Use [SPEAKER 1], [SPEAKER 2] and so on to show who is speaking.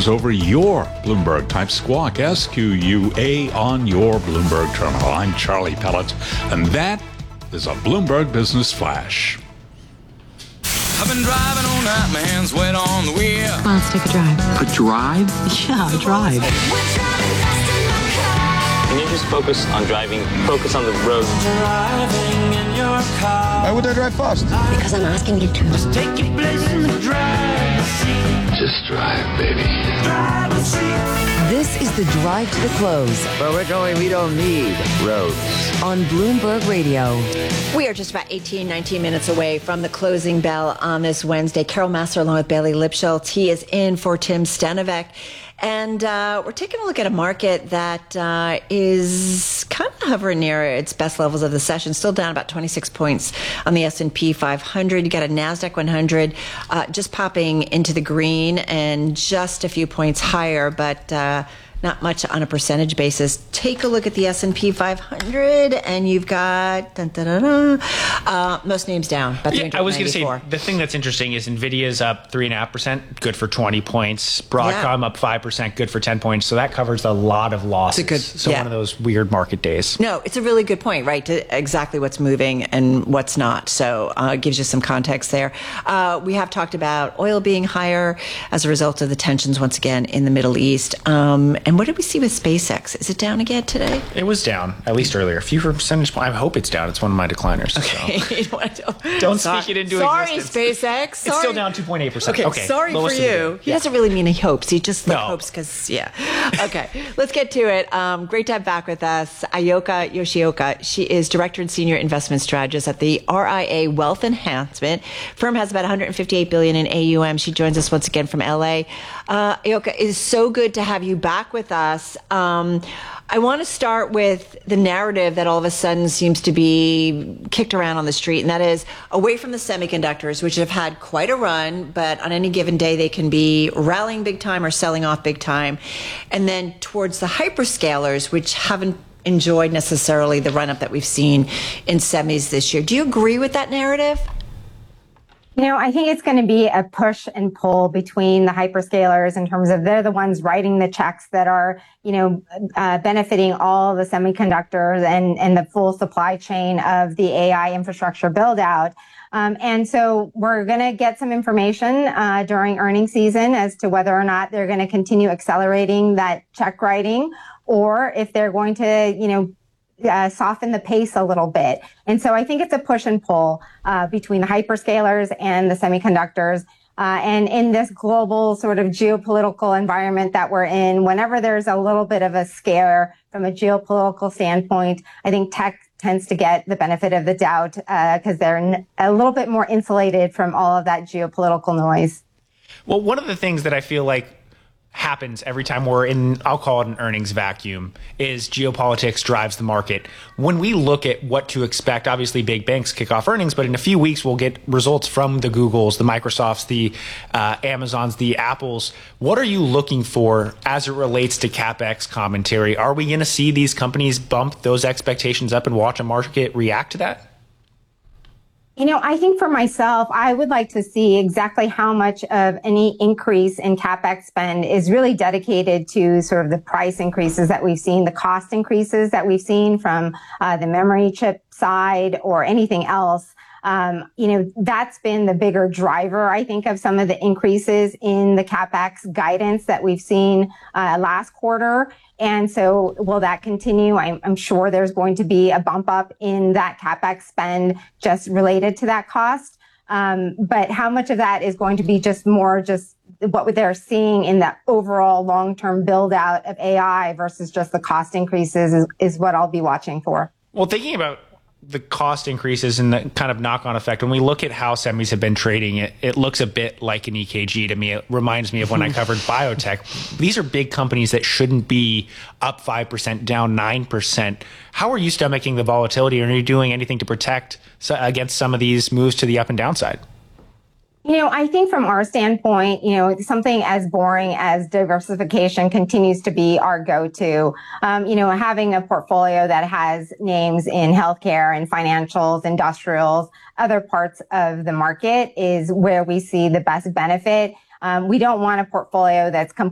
[SPEAKER 1] news over your Bloomberg Type Squawk, SQUA, on your Bloomberg terminal. I'm Charlie Pellet, and that is a Bloomberg Business Flash.
[SPEAKER 2] I've been driving all night, my hands wet on the wheel.
[SPEAKER 3] Come on, let's take a drive.
[SPEAKER 4] A drive?
[SPEAKER 3] Yeah, a drive.
[SPEAKER 5] Can you just focus on driving? Focus on the road.
[SPEAKER 2] Driving in your car.
[SPEAKER 6] Why would I drive fast?
[SPEAKER 3] Because I'm asking you to.
[SPEAKER 2] Just take your place in the driver's seat.
[SPEAKER 6] Just drive, baby.
[SPEAKER 2] Driver's seat.
[SPEAKER 7] This is the Drive to the Close.
[SPEAKER 4] But we're going, we don't need roads.
[SPEAKER 7] On Bloomberg Radio.
[SPEAKER 8] We are just about 19 minutes away from the closing bell on this Wednesday. Carol Massar along with Bailey Lipschultz. He is in for Tim Stenovec. And we're taking a look at a market that is kind of hovering near its best levels of the session, still down about 26 points on the S&P 500. You got a NASDAQ 100 just popping into the green and just a few points higher, but not much on a percentage basis. Take a look at the S&P 500, and you've got most names down. About
[SPEAKER 9] I was going to say, the thing that's interesting is NVIDIA's up 3.5%, good for 20 points. Broadcom up 5%, good for 10 points. So that covers a lot of losses. One of those weird market days.
[SPEAKER 8] No, it's a really good point, right? To exactly what's moving and what's not. So it gives you some context there. We have talked about oil being higher as a result of the tensions once again in the Middle East. And what did we see with SpaceX? Is it down again today?
[SPEAKER 9] It was down, at least earlier. A few percentage points. I hope it's down. It's one of my decliners.
[SPEAKER 8] Okay.
[SPEAKER 9] So. Don't speak it into existence.
[SPEAKER 8] Sorry, SpaceX.
[SPEAKER 9] It's still down 2.8%.
[SPEAKER 8] Okay, sorry for you. He doesn't really mean he hopes. He just hopes because, Okay, let's get to it. Great to have back with us Ayoka Yoshioka. She is Director and Senior Investment Strategist at the RIA Wealth Enhancement. Firm has about $158 billion in AUM. She joins us once again from LA. Ayoka, it is so good to have you back with us. I want to start with the narrative that all of a sudden seems to be kicked around on the street, and that is away from the semiconductors, which have had quite a run, but on any given day they can be rallying big time or selling off big time, and then towards the hyperscalers, which haven't enjoyed necessarily the run-up that we've seen in semis this year. Do you agree with that narrative?
[SPEAKER 10] I think it's going to be a push and pull between the hyperscalers in terms of they're the ones writing the checks that are, benefiting all the semiconductors and the full supply chain of the AI infrastructure build out. And so we're going to get some information during earnings season as to whether or not they're going to continue accelerating that check writing, or if they're going to, soften the pace a little bit. And so I think it's a push and pull between the hyperscalers and the semiconductors. And in this global sort of geopolitical environment that we're in, whenever there's a little bit of a scare from a geopolitical standpoint, I think tech tends to get the benefit of the doubt because they're a little bit more insulated from all of that geopolitical noise.
[SPEAKER 9] Well, one of the things that I feel like happens every time we're in, I'll call it an earnings vacuum, is geopolitics drives the market. When we look at what to expect, obviously big banks kick off earnings, but in a few weeks we'll get results from the Googles, the Microsofts, the Amazons, the Apples. What are you looking for as it relates to CapEx commentary? Are we going to see these companies bump those expectations up and watch a market react to that?
[SPEAKER 10] I think for myself, I would like to see exactly how much of any increase in CapEx spend is really dedicated to sort of the price increases that we've seen, the cost increases that we've seen from the memory chip side or anything else. That's been the bigger driver, I think, of some of the increases in the CapEx guidance that we've seen last quarter. And so will that continue? I'm sure there's going to be a bump up in that CapEx spend just related to that cost. But how much of that is going to be just what they're seeing in the overall long-term build out of AI versus just the cost increases is what I'll be watching for.
[SPEAKER 9] Well, thinking about the cost increases and the kind of knock-on effect, when we look at how semis have been trading, it looks a bit like an EKG to me. It reminds me of when I covered biotech. These are big companies that shouldn't be up 5%, down 9%. How are you stomaching the volatility? Are you doing anything to protect against some of these moves to the up and down side?
[SPEAKER 10] I think from our standpoint, something as boring as diversification continues to be our go-to. Having a portfolio that has names in healthcare and financials, industrials, other parts of the market is where we see the best benefit. We don't want a portfolio that's